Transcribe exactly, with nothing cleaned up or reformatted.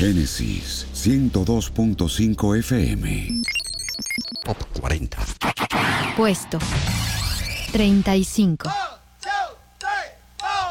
Génesis ciento dos punto cinco F M. Top cuarenta. Puesto treinta y cinco.